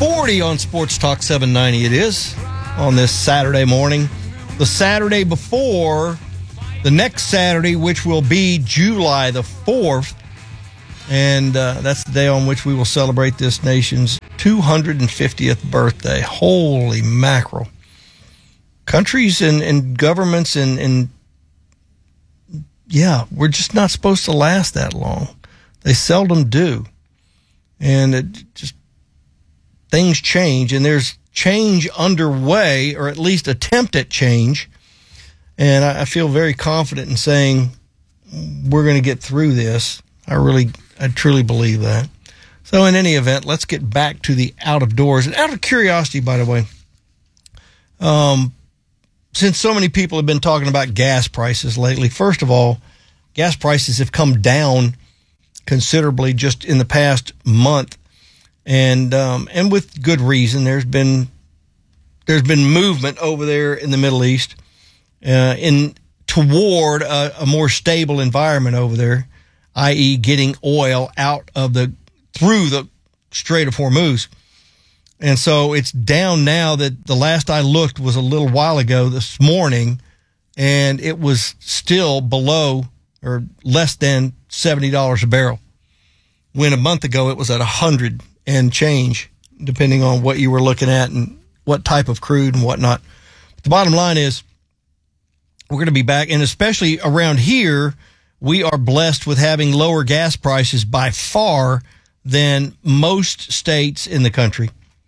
6:40 on Sports Talk 790 it is on this Saturday morning. The Saturday before the next Saturday, which will be July the 4th. And that's the day on which we will celebrate this nation's 250th birthday. Holy mackerel. Countries and governments and we're just not supposed to last that long. They seldom do. And it just things change, and there's change underway, or at least attempt at change. And I feel very confident in saying we're going to get through this. I truly believe that. So in any event, let's get back to the out of doors. And out of curiosity, by the way, since so many people have been talking about gas prices lately, first of all, gas prices have come down considerably just in the past month, and with good reason. There's been movement over there in the Middle East toward a more stable environment over there, i.e., getting oil through the Strait of Hormuz. And so it's down now. That the last I looked was a little while ago this morning, and it was still below or less than $70 a barrel, when a month ago it was at 100 and change, depending on what you were looking at and what type of crude and whatnot. The bottom line is we're going to be back, and especially around here, we are blessed with having lower gas prices by far than most states in the country.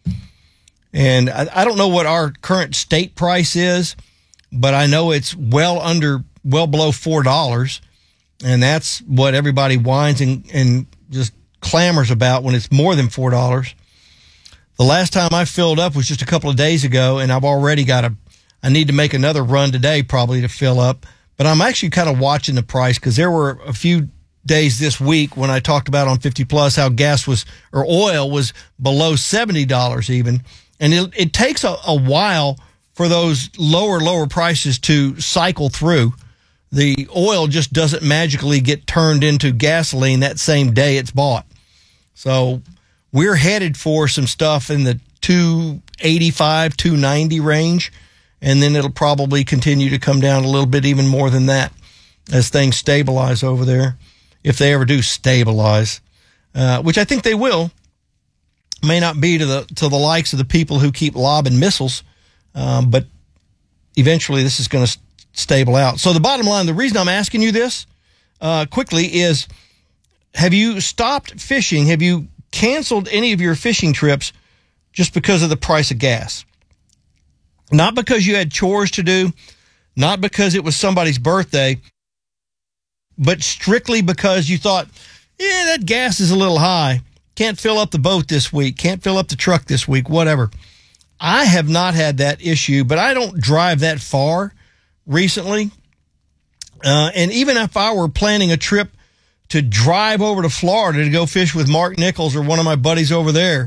And I don't know what our current state price is, but I know it's well below $4. And that's what everybody whines and just clamors about when it's more than $4. The last time I filled up was just a couple of days ago, and I've already I need to make another run today probably to fill up. But I'm actually kind of watching the price, because there were a few days this week when I talked about on 50 Plus how oil was below $70 even. And it takes a while for those lower prices to cycle through. The oil just doesn't magically get turned into gasoline that same day it's bought. So we're headed for some stuff in the 285, 290 range. And then it'll probably continue to come down a little bit, even more than that, as things stabilize over there. If they ever do stabilize, which I think they will. May not be to the likes of the people who keep lobbing missiles, but eventually this is going to stable out. So the bottom line, the reason I'm asking you this quickly is, have you stopped fishing? Have you canceled any of your fishing trips just because of the price of gas? Not because you had chores to do, not because it was somebody's birthday, but strictly because you thought, that gas is a little high. Can't fill up the boat this week. Can't fill up the truck this week, whatever. I have not had that issue, but I don't drive that far recently. And even if I were planning a trip to drive over to Florida to go fish with Mark Nichols or one of my buddies over there,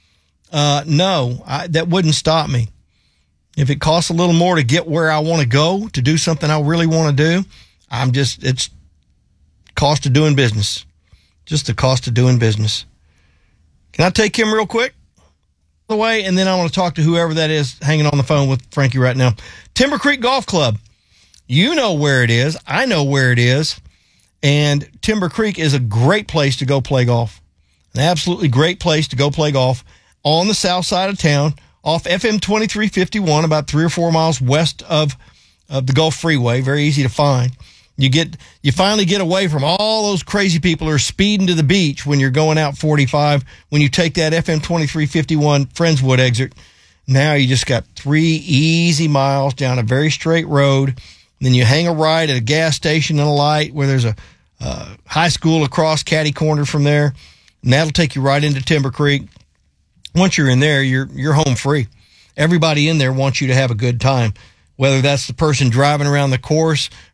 that wouldn't stop me. If it costs a little more to get where I want to go, to do something I really want to do, it's cost of doing business. Just the cost of doing business. Can I take him real quick? The way, and then I want to talk to whoever that is hanging on the phone with Frankie right now. Timber Creek Golf Club. You know where it is. I know where it is. And Timber Creek is a great place to go play golf. An absolutely great place to go play golf on the south side of town, off FM 2351, about 3 or 4 miles west of the Gulf Freeway. Very easy to find. You finally get away from all those crazy people who are speeding to the beach when you're going out 45. When you take that FM 2351 Friendswood exit, now you just got 3 easy miles down a very straight road. And then you hang a right at a gas station and a light where there's a high school across catty corner from there. And that'll take you right into Timber Creek. Once you're in there, you're home free. Everybody in there wants you to have a good time, whether that's the person driving around the course